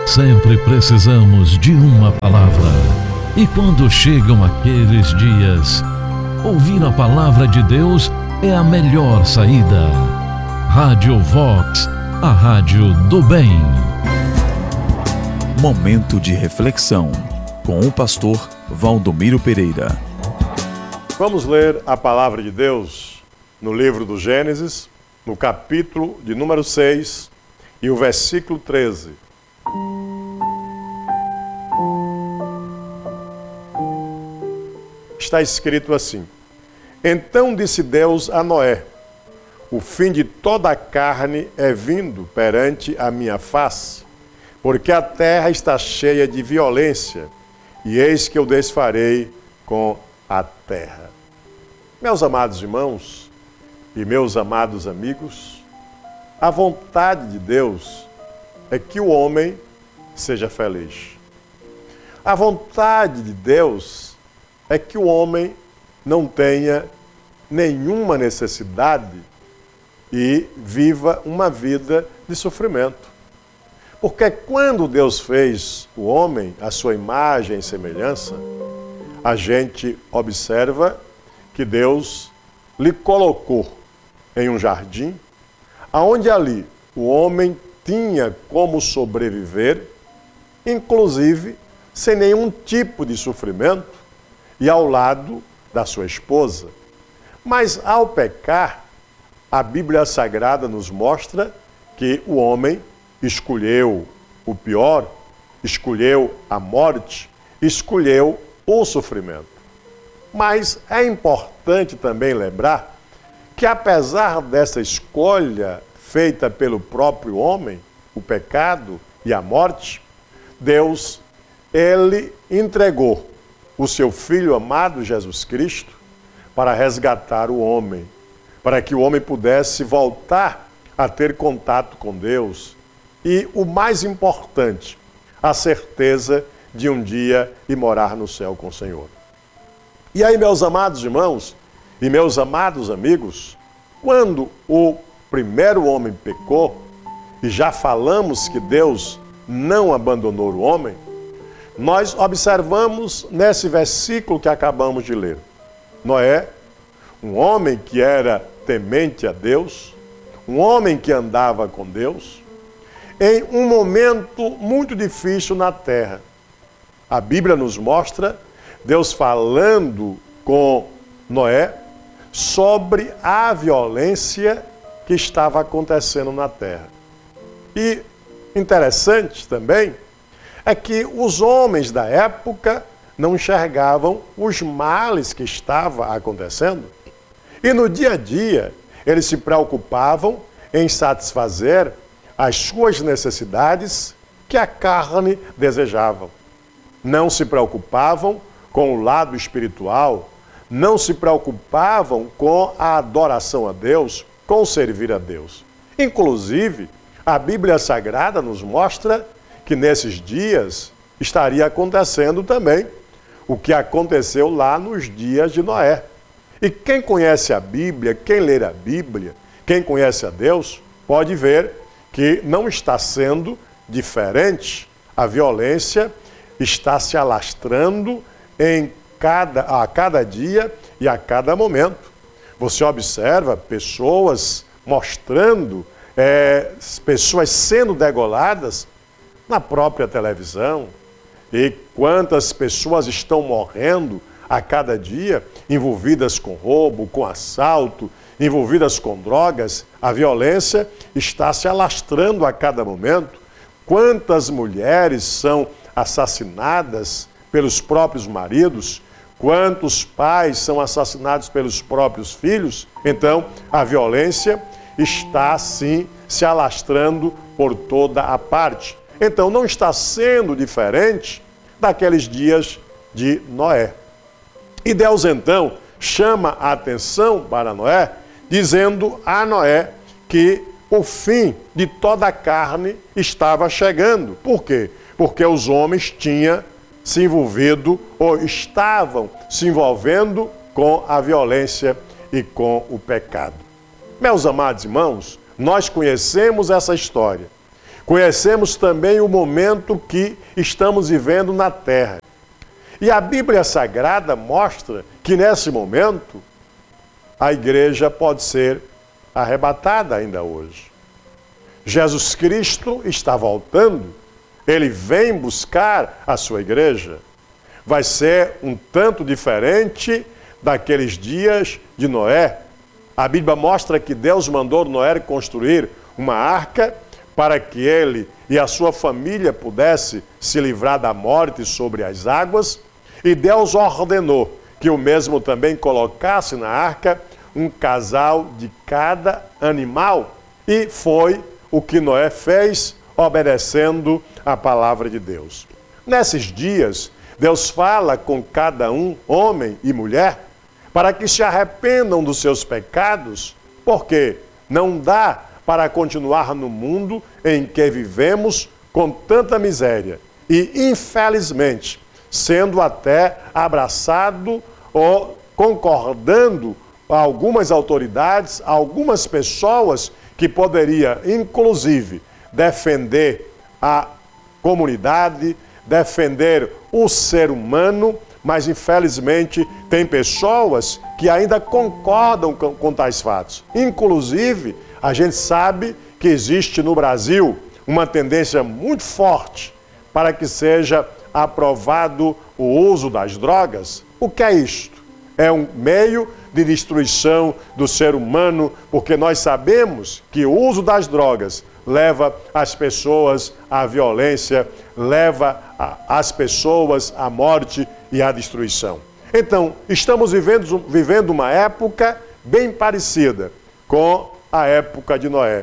Sempre precisamos de uma palavra. E quando chegam aqueles dias, ouvir a palavra de Deus é a melhor saída. Rádio Vox, a rádio do bem. Momento de reflexão com o pastor Valdomiro Pereira. Vamos ler a palavra de Deus no livro do Gênesis, no capítulo de número 6 e o versículo 13. Está escrito assim: Então disse Deus a Noé: O fim de toda a carne é vindo perante a minha face, porque a terra está cheia de violência, e eis que eu desfarei com a terra. Meus amados irmãos e meus amados amigos, a vontade de Deus é que o homem seja feliz. A vontade de Deus é que o homem não tenha nenhuma necessidade e viva uma vida de sofrimento. Porque quando Deus fez o homem, à sua imagem e semelhança, a gente observa que Deus lhe colocou em um jardim, aonde ali o homem tinha como sobreviver, inclusive sem nenhum tipo de sofrimento, e ao lado da sua esposa. Mas ao pecar, a Bíblia Sagrada nos mostra que o homem escolheu o pior, escolheu a morte, escolheu o sofrimento. Mas é importante também lembrar que apesar dessa escolha feita pelo próprio homem, o pecado e a morte, Deus, ele entregou o seu Filho amado Jesus Cristo para resgatar o homem, para que o homem pudesse voltar a ter contato com Deus e, o mais importante, a certeza de um dia ir morar no céu com o Senhor. E aí, meus amados irmãos e meus amados amigos, quando o primeiro homem pecou, e já falamos que Deus não abandonou o homem, nós observamos nesse versículo que acabamos de ler. Noé, um homem que era temente a Deus, um homem que andava com Deus, em um momento muito difícil na terra. A Bíblia nos mostra Deus falando com Noé sobre a violência que estava acontecendo na terra. E interessante também é que os homens da época não enxergavam os males que estavam acontecendo. E no dia a dia, eles se preocupavam em satisfazer as suas necessidades que a carne desejava. Não se preocupavam com o lado espiritual, não se preocupavam com a adoração a Deus, com servir a Deus. Inclusive, a Bíblia Sagrada nos mostra que nesses dias estaria acontecendo também o que aconteceu lá nos dias de Noé. E quem conhece a Bíblia, quem ler a Bíblia, quem conhece a Deus, pode ver que não está sendo diferente. A violência está se alastrando a cada dia e a cada momento. Você observa pessoas mostrando, pessoas sendo degoladas na própria televisão, e quantas pessoas estão morrendo a cada dia, envolvidas com roubo, com assalto, envolvidas com drogas. A violência está se alastrando a cada momento. Quantas mulheres são assassinadas pelos próprios maridos, quantos pais são assassinados pelos próprios filhos. Então, a violência está, sim, se alastrando por toda a parte. Então, não está sendo diferente daqueles dias de Noé. E Deus, então, chama a atenção para Noé, dizendo a Noé que o fim de toda a carne estava chegando. Por quê? Porque os homens tinham se envolvido ou estavam se envolvendo com a violência e com o pecado. Meus amados irmãos, nós conhecemos essa história. Conhecemos também o momento que estamos vivendo na Terra. E a Bíblia Sagrada mostra que nesse momento a igreja pode ser arrebatada ainda hoje. Jesus Cristo está voltando, ele vem buscar a sua igreja. Vai ser um tanto diferente daqueles dias de Noé. A Bíblia mostra que Deus mandou Noé construir uma arca para que ele e a sua família pudessem se livrar da morte sobre as águas. E Deus ordenou que o mesmo também colocasse na arca um casal de cada animal. E foi o que Noé fez, obedecendo a palavra de Deus. Nesses dias, Deus fala com cada um, homem e mulher, para que se arrependam dos seus pecados, porque não dá para continuar no mundo em que vivemos com tanta miséria e, infelizmente, sendo até abraçado ou concordando a algumas autoridades, a algumas pessoas que poderia, inclusive, defender a comunidade, defender o ser humano, mas infelizmente tem pessoas que ainda concordam com tais fatos. Inclusive, a gente sabe que existe no Brasil uma tendência muito forte para que seja aprovado o uso das drogas. O que é isto? É um meio de destruição do ser humano, porque nós sabemos que o uso das drogas leva as pessoas à violência, leva as pessoas à morte e à destruição. Então, estamos vivendo uma época bem parecida com a época de Noé.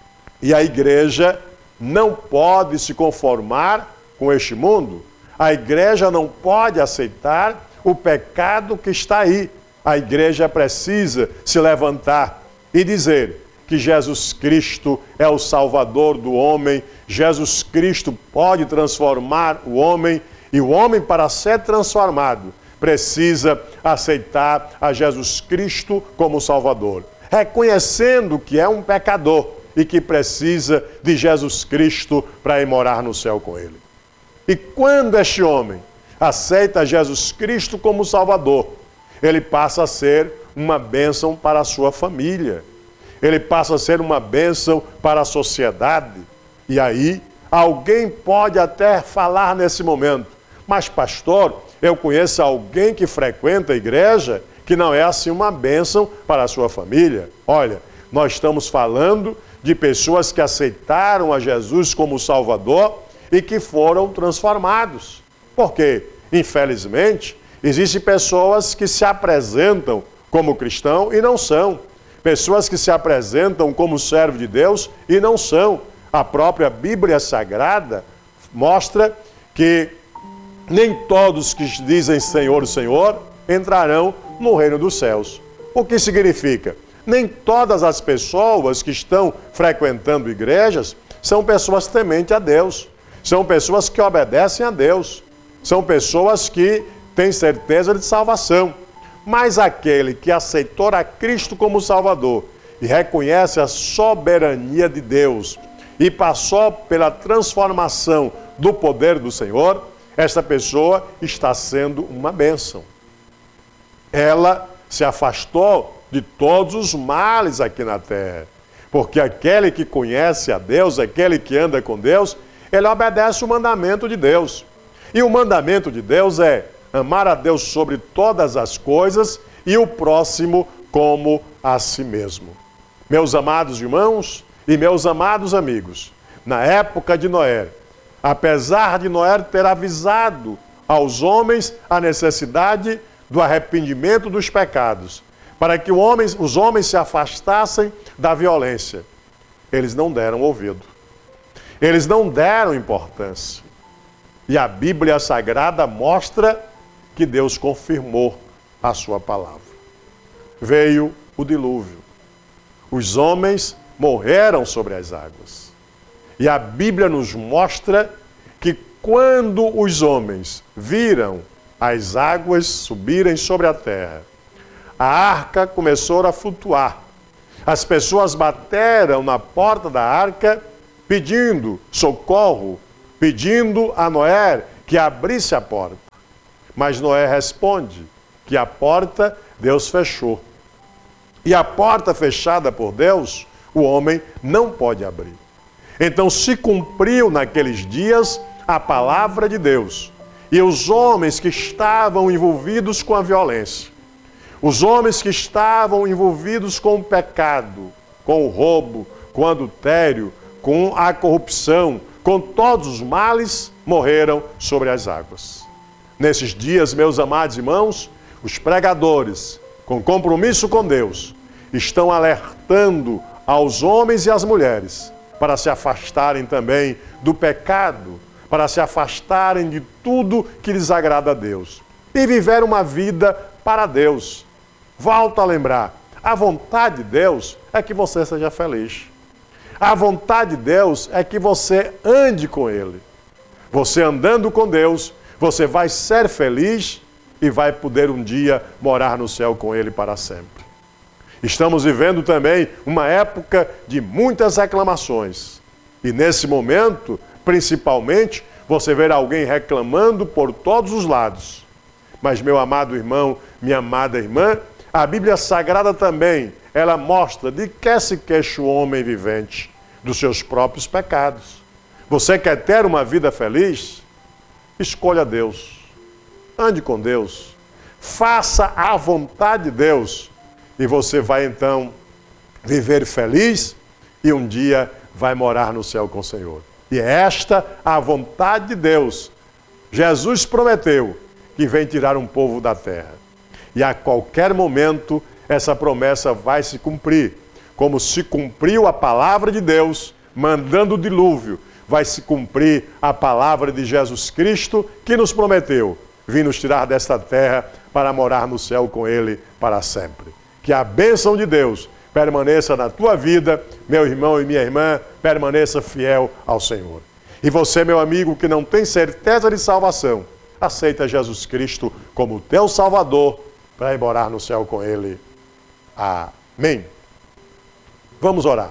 E a igreja não pode se conformar com este mundo. A igreja não pode aceitar o pecado que está aí. A igreja precisa se levantar e dizer que Jesus Cristo é o Salvador do homem. Jesus Cristo pode transformar o homem, e o homem, para ser transformado, precisa aceitar a Jesus Cristo como Salvador, reconhecendo que é um pecador e que precisa de Jesus Cristo para ir morar no céu com ele. E quando este homem aceita Jesus Cristo como Salvador, ele passa a ser uma bênção para a sua família. Ele passa a ser uma bênção para a sociedade. E aí, alguém pode até falar nesse momento: mas pastor, eu conheço alguém que frequenta a igreja que não é assim uma bênção para a sua família. Olha, nós estamos falando de pessoas que aceitaram a Jesus como Salvador e que foram transformados. Por quê? Infelizmente, existem pessoas que se apresentam como cristão e não são. Pessoas que se apresentam como servo de Deus e não são. A própria Bíblia Sagrada mostra que nem todos que dizem Senhor, Senhor, entrarão no reino dos céus. O que significa? Nem todas as pessoas que estão frequentando igrejas são pessoas tementes a Deus. São pessoas que obedecem a Deus. São pessoas que têm certeza de salvação. Mas aquele que aceitou a Cristo como Salvador e reconhece a soberania de Deus e passou pela transformação do poder do Senhor, esta pessoa está sendo uma bênção. Ela se afastou de todos os males aqui na terra, porque aquele que conhece a Deus, aquele que anda com Deus, ele obedece o mandamento de Deus. E o mandamento de Deus é amar a Deus sobre todas as coisas e o próximo como a si mesmo. Meus amados irmãos e meus amados amigos, na época de Noé, apesar de Noé ter avisado aos homens a necessidade do arrependimento dos pecados, para que os homens se afastassem da violência, eles não deram ouvido. Eles não deram importância. E a Bíblia Sagrada mostra que Deus confirmou a sua palavra. Veio o dilúvio. Os homens morreram sobre as águas. E a Bíblia nos mostra que quando os homens viram as águas subirem sobre a terra, a arca começou a flutuar. As pessoas bateram na porta da arca pedindo socorro, pedindo a Noé que abrisse a porta. Mas Noé responde que a porta Deus fechou. E a porta fechada por Deus, o homem não pode abrir. Então se cumpriu naqueles dias a palavra de Deus. E os homens que estavam envolvidos com a violência, os homens que estavam envolvidos com o pecado, com o roubo, com o adultério, com a corrupção, com todos os males, morreram sobre as águas. Nesses dias, meus amados irmãos, os pregadores, com compromisso com Deus, estão alertando aos homens e às mulheres para se afastarem também do pecado, para se afastarem de tudo que lhes agrada a Deus e viver uma vida para Deus. Volto a lembrar, a vontade de Deus é que você seja feliz. A vontade de Deus é que você ande com Ele. Você andando com Deus, você vai ser feliz e vai poder um dia morar no céu com Ele para sempre. Estamos vivendo também uma época de muitas reclamações. E nesse momento, principalmente, você vê alguém reclamando por todos os lados. Mas, meu amado irmão, minha amada irmã, a Bíblia Sagrada também, ela mostra de que se queixa o homem vivente, dos seus próprios pecados. Você quer ter uma vida feliz? Escolha Deus. Ande com Deus. Faça a vontade de Deus. E você vai então viver feliz e um dia vai morar no céu com o Senhor. E é esta a vontade de Deus. Jesus prometeu que vem tirar um povo da terra. E a qualquer momento essa promessa vai se cumprir. Como se cumpriu a palavra de Deus, mandando o dilúvio, vai se cumprir a palavra de Jesus Cristo, que nos prometeu vir nos tirar desta terra para morar no céu com Ele para sempre. Que a bênção de Deus permaneça na tua vida, meu irmão e minha irmã, permaneça fiel ao Senhor. E você, meu amigo, que não tem certeza de salvação, aceita Jesus Cristo como teu Salvador para ir morar no céu com Ele. Amém. Vamos orar.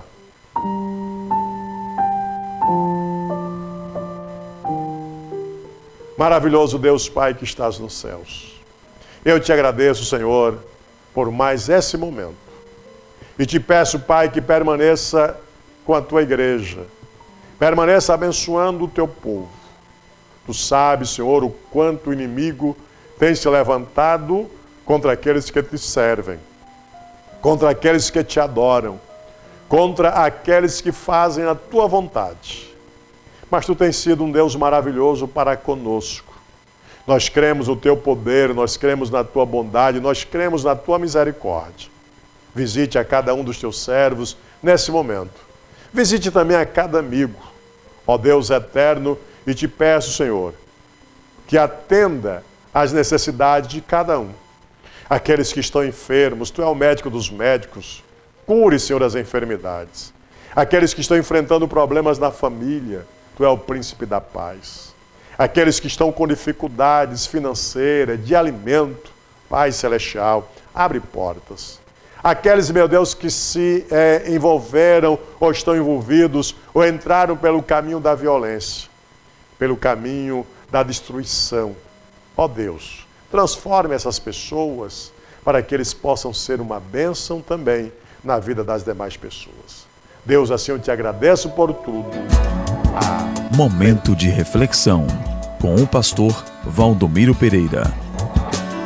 Maravilhoso Deus Pai que estás nos céus. Eu te agradeço, Senhor, por mais esse momento. E te peço, Pai, que permaneça com a tua igreja. Permaneça abençoando o teu povo. Tu sabes, Senhor, o quanto o inimigo tem se levantado contra aqueles que te servem, contra aqueles que te adoram, contra aqueles que fazem a tua vontade. Mas tu tens sido um Deus maravilhoso para conosco. Nós cremos no teu poder, nós cremos na tua bondade, nós cremos na tua misericórdia. Visite a cada um dos teus servos nesse momento. Visite também a cada amigo, ó Deus eterno, e te peço, Senhor, que atenda às necessidades de cada um. Aqueles que estão enfermos, tu é o médico dos médicos, cure, Senhor, as enfermidades. Aqueles que estão enfrentando problemas na família, tu é o príncipe da paz. Aqueles que estão com dificuldades financeiras, de alimento, Pai celestial, abre portas. Aqueles, meu Deus, que se envolveram ou estão envolvidos ou entraram pelo caminho da violência, pelo caminho da destruição. Ó Deus, transforme essas pessoas para que eles possam ser uma bênção também na vida das demais pessoas. Deus, assim eu te agradeço por tudo. Momento de reflexão com o pastor Valdomiro Pereira.